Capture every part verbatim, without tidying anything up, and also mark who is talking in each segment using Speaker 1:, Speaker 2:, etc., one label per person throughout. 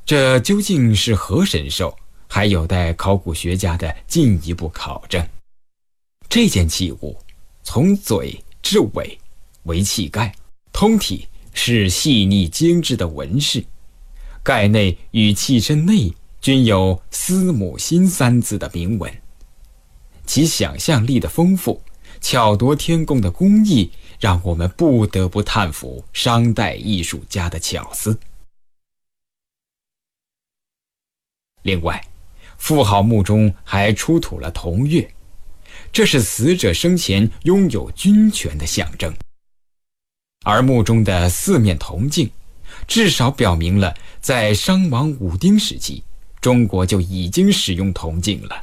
Speaker 1: 这究竟是何神兽，还有待考古学家的进一步考证。这件器物从嘴至尾为器盖，通体是细腻精致的纹饰，盖内与器身内均有司母心三字的铭文。其想象力的丰富，巧夺天工的工艺，让我们不得不叹服商代艺术家的巧思。另外，妇好墓中还出土了铜钺，这是死者生前拥有军权的象征。而墓中的四面铜镜，至少表明了在商王武丁时期，中国就已经使用铜镜了。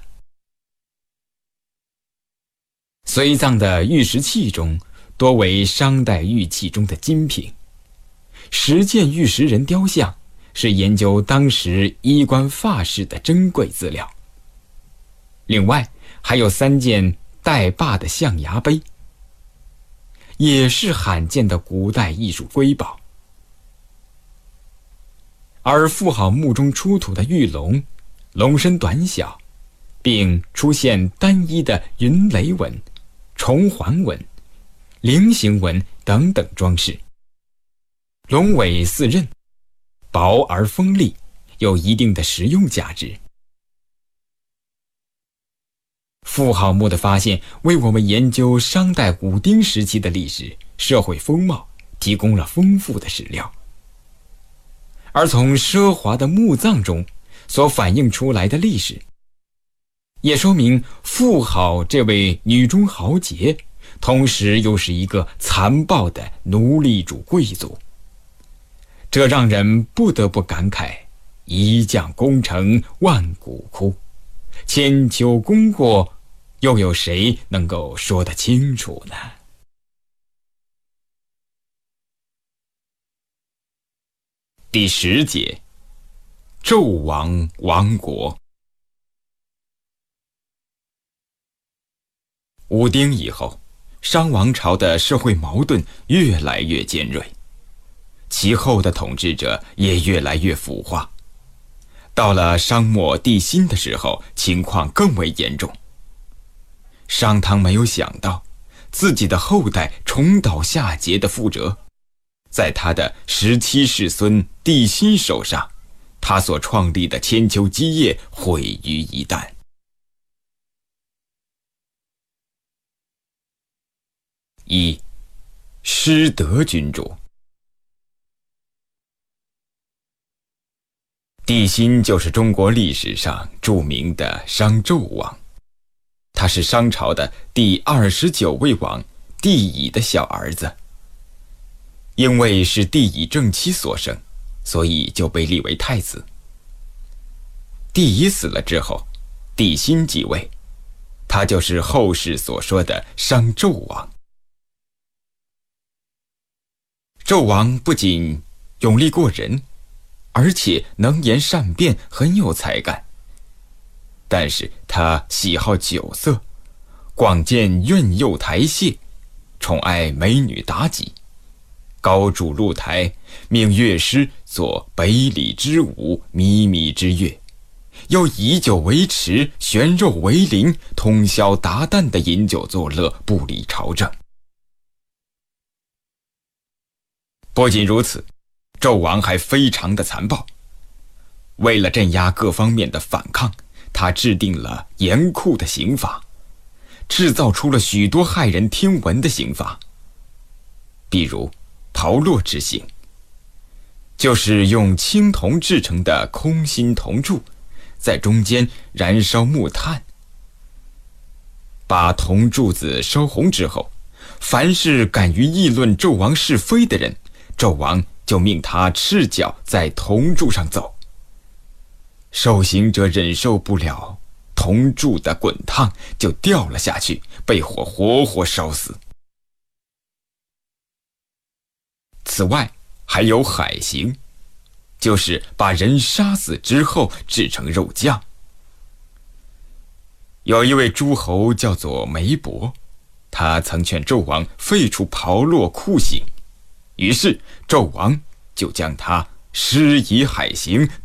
Speaker 1: 随葬的玉石器中，多为商代玉器中的精品。十件玉石人雕像是研究当时衣冠发饰的珍贵资料。另外还有三件带把的象牙杯，也是罕见的古代艺术瑰宝。而妇好墓中出土的玉龙，龙身短小，并出现单一的云雷纹、重环纹、菱形纹等等装饰。龙尾四刃，薄而锋利，有一定的实用价值。妇好墓的发现为我们研究商代武丁时期的历史、社会风貌提供了丰富的史料。而从奢华的墓葬中所反映出来的历史，也说明妇好这位女中豪杰，同时又是一个残暴的奴隶主贵族。这让人不得不感慨，一将功成万骨枯，千秋功过，又有谁能够说得清楚呢？第十节，纣王亡国。武丁以后，商王朝的社会矛盾越来越尖锐，其后的统治者也越来越腐化。到了商末帝辛的时候，情况更为严重。商汤没有想到，自己的后代重蹈下桀的覆辙，在他的十七世孙帝辛手上，他所创立的千秋基业毁于一旦。一、失德君主。帝辛就是中国历史上著名的商纣王，他是商朝的第二十九位王帝乙的小儿子。因为是帝乙正妻所生，所以就被立为太子。帝乙死了之后，帝辛继位，他就是后世所说的商纣王。纣王不仅勇力过人，而且能言善辩，很有才干。但是他喜好酒色，广建苑囿台榭，宠爱美女妲己，高筑露台，命乐师作百里之舞，靡靡之乐，又以酒为池，悬肉为鳞，通宵达旦的饮酒作乐，不理朝政。不仅如此，纣王还非常的残暴。为了镇压各方面的反抗，他制定了严酷的刑法，制造出了许多骇人听闻的刑罚。比如炮烙之刑，就是用青铜制成的空心铜柱，在中间燃烧木炭，把铜柱子烧红之后，凡是敢于议论纣王是非的人，纣王就命他赤脚在铜柱上走。受刑者忍受不了铜柱的滚烫，就掉了下去，被火活活烧死。此外还有海刑，就是把人杀死之后制成肉酱。有一位诸侯叫做梅伯，他曾劝纣王废除炮烙酷刑，于是纣王就将他施以海刑，